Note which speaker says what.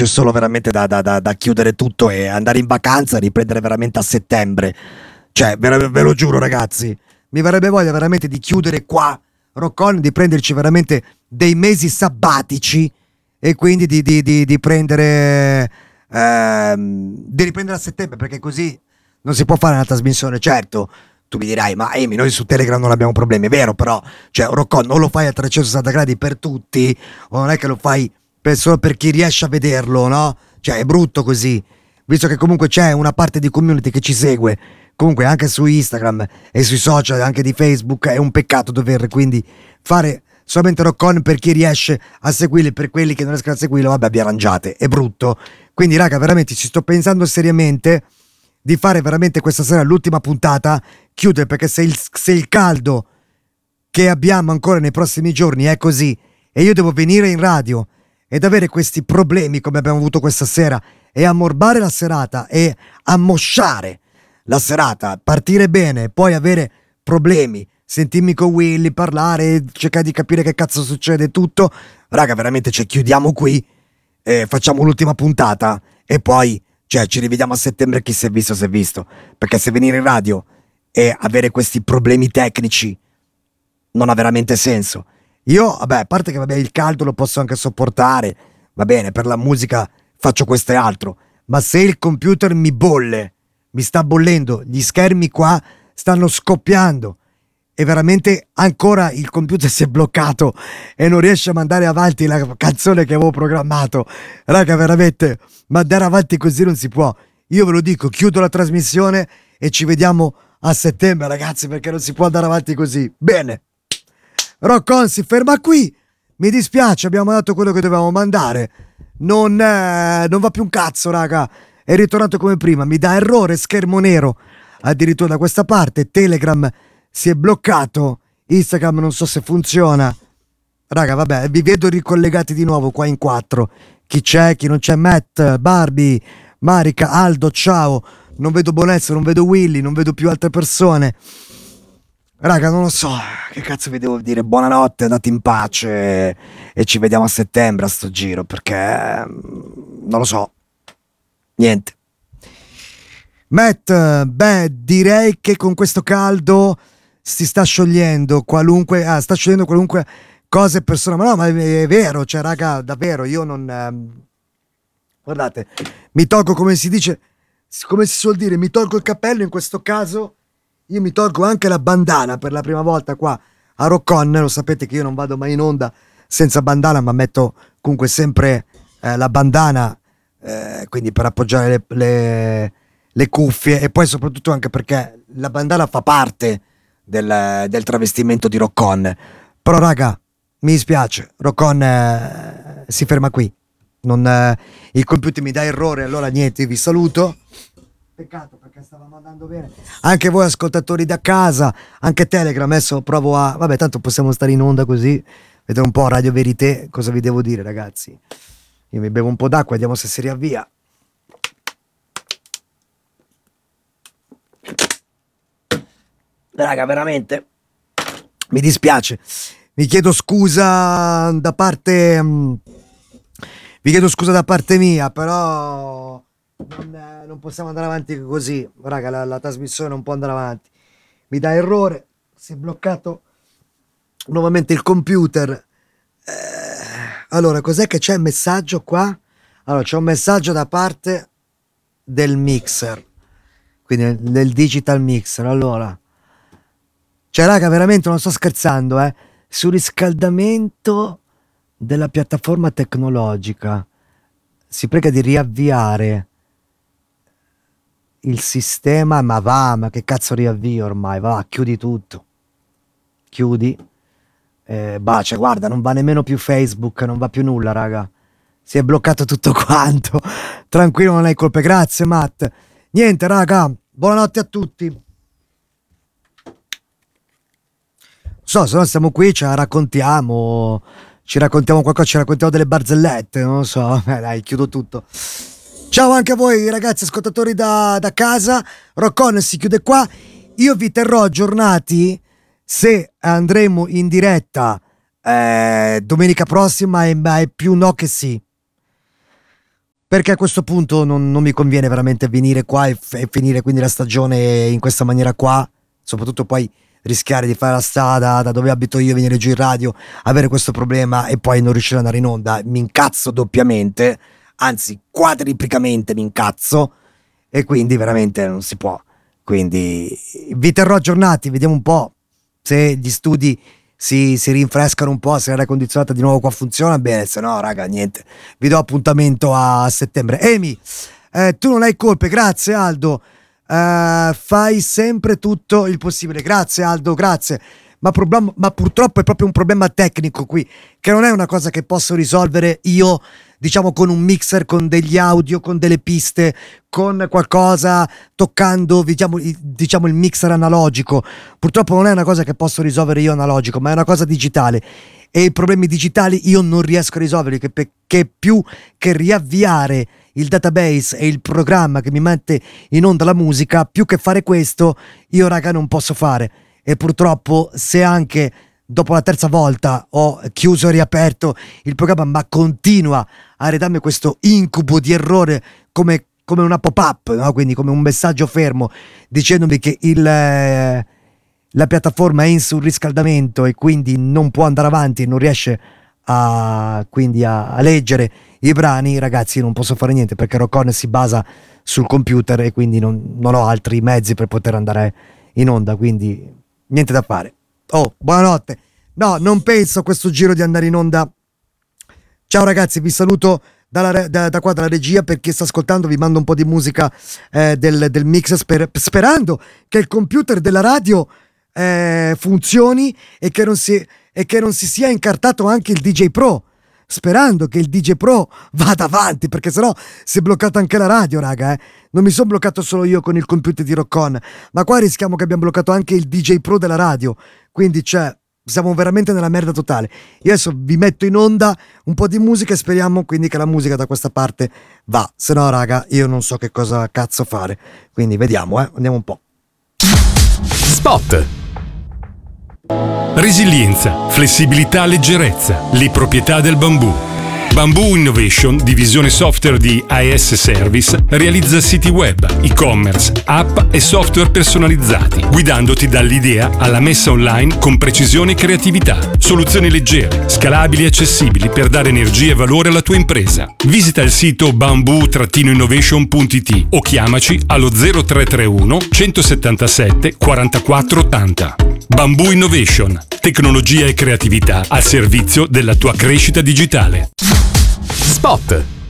Speaker 1: c'è solo veramente da chiudere tutto e andare in vacanza e riprendere veramente a settembre. Cioè, ve lo giuro, ragazzi, mi verrebbe voglia veramente di chiudere qua Rock On, di prenderci veramente dei mesi sabbatici e quindi di prendere di riprendere a settembre, perché così non si può fare una trasmissione. Certo, tu mi dirai, ma Amy, noi su Telegram non abbiamo problemi, è vero, però cioè Rock On non lo fai a 360 gradi per tutti, o non è che lo fai solo per chi riesce a vederlo, no? Cioè è brutto così, visto che comunque c'è una parte di community che ci segue comunque anche su Instagram e sui social anche di Facebook. È un peccato dover quindi fare solamente Rock On per chi riesce a seguirli, per quelli che non riescono a seguirlo vabbè, vi arrangiate, è brutto. Quindi raga, veramente ci sto pensando seriamente di fare veramente questa sera l'ultima puntata, chiudere, perché se il caldo che abbiamo ancora nei prossimi giorni è così e io devo venire in radio ed avere questi problemi come abbiamo avuto questa sera e ammorbare la serata e ammosciare la serata, partire bene, poi avere problemi, sentirmi con Willy, parlare, cercare di capire che cazzo succede, tutto, raga, veramente, cioè, chiudiamo qui, facciamo l'ultima puntata e poi, cioè, ci rivediamo a settembre, chi si è visto, perché se venire in radio e avere questi problemi tecnici non ha veramente senso. Io, vabbè, a parte che vabbè, il caldo lo posso anche sopportare, va bene, per la musica faccio questo e altro, ma se il computer mi bolle, mi sta bollendo, gli schermi qua stanno scoppiando e veramente ancora il computer si è bloccato e non riesce a mandare avanti la canzone che avevo programmato, raga, veramente mandare avanti così non si può. Io ve lo dico, chiudo la trasmissione e ci vediamo a settembre, ragazzi, perché non si può andare avanti così. Bene, Rock On si ferma qui, mi dispiace, abbiamo dato quello che dovevamo mandare, non va più un cazzo, raga, è ritornato come prima, mi dà errore, schermo nero addirittura da questa parte, Telegram si è bloccato, Instagram non so se funziona, raga, vabbè, vi vedo ricollegati di nuovo qua in 4, chi c'è, chi non c'è, Matt, Barbie, Marica, Aldo, ciao, non vedo Bonezzo, non vedo Willy, non vedo più altre persone. Raga, non lo so, che cazzo vi devo dire, buonanotte, andate in pace e ci vediamo a settembre a sto giro, perché non lo so, niente. Matt, beh, direi che con questo caldo si sta sciogliendo qualunque cosa e persona, ma no, ma è vero, cioè raga, davvero, io non guardate, mi tolgo, come si dice, come si suol dire, mi tolgo il cappello, in questo caso io mi tolgo anche la bandana per la prima volta qua a Rock On. Lo sapete che io non vado mai in onda senza bandana, ma metto comunque sempre la bandana, quindi per appoggiare le cuffie, e poi soprattutto anche perché la bandana fa parte del travestimento di Rock On. Però raga, mi dispiace, Rock On si ferma qui, il computer mi dà errore, allora niente, vi saluto. Peccato, perché stavamo andando bene. Anche voi ascoltatori da casa, anche Telegram, adesso provo a... Vabbè, tanto possiamo stare in onda così, vedere un po' Radio Verité, cosa vi devo dire, ragazzi. Io mi bevo un po' d'acqua, vediamo se si riavvia. Raga, veramente mi dispiace. Vi chiedo scusa da parte mia, però non possiamo andare avanti così, raga, la trasmissione non può andare avanti, mi dà errore, si è bloccato nuovamente il computer. Allora, cos'è che c'è il messaggio qua? Allora, c'è un messaggio da parte del mixer, quindi del digital mixer. Allora, cioè raga, veramente non sto scherzando, surriscaldamento della piattaforma tecnologica, si prega di riavviare il sistema. Ma che cazzo riavvio ormai, va, chiudi tutto, chiudi, cioè guarda, non va nemmeno più Facebook, non va più nulla, raga, si è bloccato tutto quanto. Tranquillo, non hai colpe, grazie Matt. Niente raga, buonanotte a tutti. So, se no stiamo qui, ci raccontiamo qualcosa, ci raccontiamo delle barzellette, non lo so, dai, chiudo tutto. Ciao anche a voi ragazzi ascoltatori da casa, Rock On si chiude qua, io vi terrò aggiornati se andremo in diretta domenica prossima, e più no che sì. perché a questo punto non mi conviene veramente venire qua e finire quindi la stagione in questa maniera qua, soprattutto poi rischiare di fare la strada da dove abito io, venire giù in radio, avere questo problema e poi non riuscire ad andare in onda. Mi incazzo doppiamente, anzi quadriplicamente mi incazzo, e quindi veramente non si può. Quindi vi terrò aggiornati, vediamo un po' se gli studi si rinfrescano un po', se l'aria condizionata di nuovo qua funziona bene, se no raga niente, vi do appuntamento a settembre. Amy, tu non hai colpe, grazie Aldo, fai sempre tutto il possibile, grazie Aldo, grazie, ma purtroppo è proprio un problema tecnico qui, che non è una cosa che posso risolvere io, diciamo, con un mixer, con degli audio, con delle piste, con qualcosa, toccando diciamo il mixer analogico. Purtroppo non è una cosa che posso risolvere io analogico, ma è una cosa digitale, e i problemi digitali io non riesco a risolverli, che più che riavviare il database e il programma che mi mette in onda la musica, più che fare questo io raga non posso fare. E purtroppo se anche dopo la terza volta ho chiuso e riaperto il programma, ma continua a redarmi questo incubo di errore come una pop-up, no? Quindi come un messaggio fermo dicendomi che la piattaforma è in surriscaldamento e quindi non può andare avanti, non riesce a leggere i brani. Ragazzi, io non posso fare niente perché Rock On si basa sul computer e quindi non ho altri mezzi per poter andare in onda, quindi niente da fare. Oh, buonanotte. No, non penso a questo giro di andare in onda. Ciao ragazzi, vi saluto da qua dalla regia. Per chi sta ascoltando vi mando un po' di musica del mix, sperando che il computer della radio funzioni e che non si sia incartato anche il DJ Pro, sperando che il DJ Pro vada avanti, perché sennò si è bloccata anche la radio, raga. Non mi sono bloccato solo io con il computer di Rock On, ma qua rischiamo che abbiamo bloccato anche il DJ Pro della radio, quindi siamo veramente nella merda totale. Io adesso vi metto in onda un po' di musica e speriamo quindi che la musica da questa parte va, se no raga io non so che cosa cazzo fare, quindi vediamo, andiamo un po'.
Speaker 2: Spot. Resilienza, flessibilità, leggerezza, le proprietà del bambù. Bamboo Innovation, divisione software di AS Service, realizza siti web, e-commerce, app e software personalizzati, guidandoti dall'idea alla messa online con precisione e creatività. Soluzioni leggere, scalabili e accessibili per dare energia e valore alla tua impresa. Visita il sito bamboo-innovation.it o chiamaci allo 0331 177 44 80. Bamboo Innovation, tecnologia e creatività al servizio della tua crescita digitale. Spot.